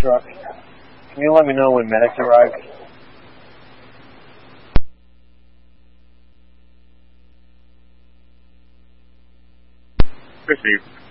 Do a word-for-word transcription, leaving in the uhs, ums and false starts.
truck. Can you let me know when medics arrive? Received.